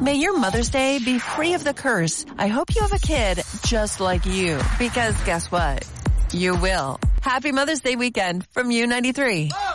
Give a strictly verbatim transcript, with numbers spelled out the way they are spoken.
May your Mother's Day be free of the curse. I hope you have a kid just like you, because guess what? You will. Happy Mother's Day weekend from U ninety-three.